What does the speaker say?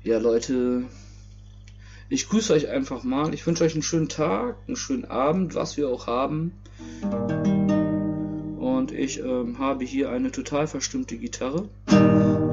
Ja, Leute, ich grüße euch einfach mal. Ich wünsche euch einen schönen Tag, einen schönen Abend, was wir auch haben. Und ich habe hier eine total verstimmte Gitarre.